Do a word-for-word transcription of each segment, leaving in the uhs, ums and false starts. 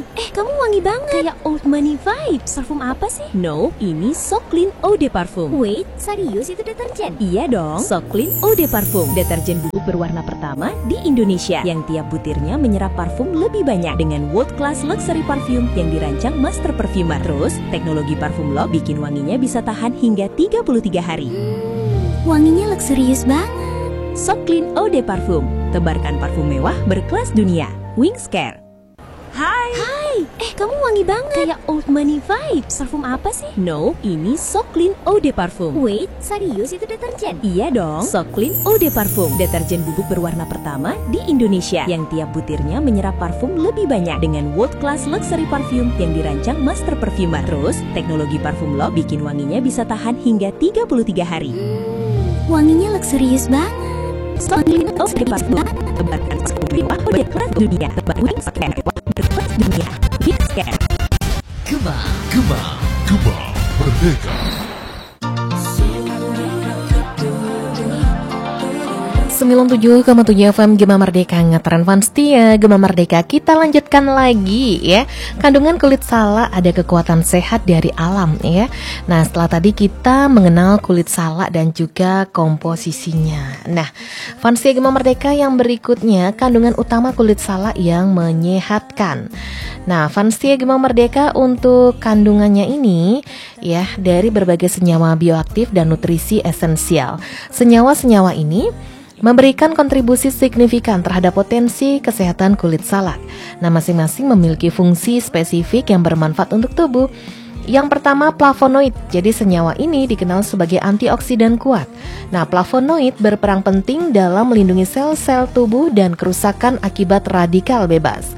Hai, eh kamu wangi banget. Kayak old money vibes. Parfum apa sih? No, ini So Clean Eau de Parfum. Wait, serius itu deterjen? Iya dong, So Clean Eau de Parfum, deterjen bubuk berwarna pertama di Indonesia yang tiap butirnya menyerap parfum lebih banyak dengan world class luxury parfum yang dirancang master perfumer. Terus, teknologi parfum lock bikin wanginya bisa tahan hingga tiga puluh tiga hari. Hmm, wanginya luxurious banget. So Clean Eau de Parfum, tebarkan parfum mewah berkelas dunia. Wings Care. Hai. Hai, eh kamu wangi banget. Kayak old money vibes. Parfum apa sih? No, ini So Clean Eau de Parfum. Wait, serius itu deterjen? Iya dong, So Clean Eau de Parfum, deterjen bubuk berwarna pertama di Indonesia yang tiap butirnya menyerap parfum lebih banyak dengan world class luxury parfum yang dirancang master perfumer. Terus, teknologi parfum lock bikin wanginya bisa tahan hingga tiga puluh tiga hari. Hmm, wanginya luxurious banget. So Clean Eau de Parfum, tebarkan parfum mewah berkelas dunia. Wings Care, berkelas dunia. Wings Care. Gema, Gema, Gema Merdeka. sembilan puluh tujuh koma tujuh F M Gema Merdeka, ngetren fans setia Gema Merdeka. Kita lanjutkan lagi ya. Kandungan kulit salak ada kekuatan sehat dari alam ya. Nah, setelah tadi kita mengenal kulit salak dan juga komposisinya. Nah, fans setia Gema Merdeka yang berikutnya, kandungan utama kulit salak yang menyehatkan. Nah, fans setia Gema Merdeka untuk kandungannya ini ya dari berbagai senyawa bioaktif dan nutrisi esensial. Senyawa-senyawa ini memberikan kontribusi signifikan terhadap potensi kesehatan kulit salak. Nah, masing-masing memiliki fungsi spesifik yang bermanfaat untuk tubuh. Yang pertama, flavonoid. Jadi senyawa ini dikenal sebagai antioksidan kuat. Nah, flavonoid berperan penting dalam melindungi sel-sel tubuh dan kerusakan akibat radikal bebas.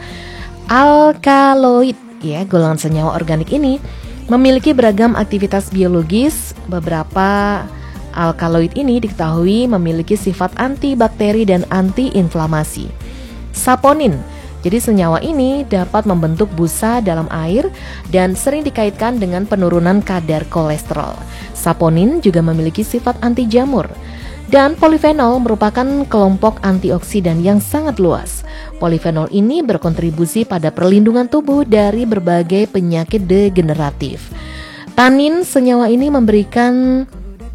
Alkaloid, ya, golongan senyawa organik ini memiliki beragam aktivitas biologis. Beberapa alkaloid ini diketahui memiliki sifat antibakteri dan antiinflamasi. Saponin, jadi senyawa ini dapat membentuk busa dalam air dan sering dikaitkan dengan penurunan kadar kolesterol. Saponin juga memiliki sifat anti jamur. Dan polifenol merupakan kelompok antioksidan yang sangat luas. Polifenol ini berkontribusi pada perlindungan tubuh dari berbagai penyakit degeneratif. Tanin, senyawa ini memberikan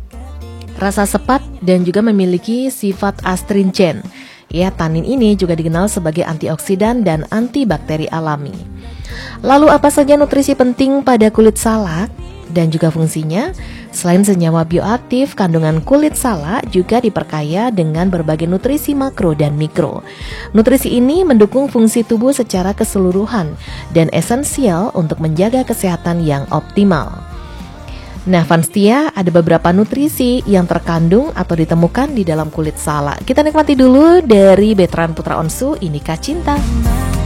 rasa sepat dan juga memiliki sifat astringent. Ya, tanin ini juga dikenal sebagai antioksidan dan antibakteri alami. Lalu apa saja nutrisi penting pada kulit salak dan juga fungsinya? Selain senyawa bioaktif, kandungan kulit salak juga diperkaya dengan berbagai nutrisi makro dan mikro. Nutrisi ini mendukung fungsi tubuh secara keseluruhan dan esensial untuk menjaga kesehatan yang optimal. Nah, fans setia, ada beberapa nutrisi yang terkandung atau ditemukan di dalam kulit salak. Kita nikmati dulu dari Betran Putra Onsu, Inikah Cinta.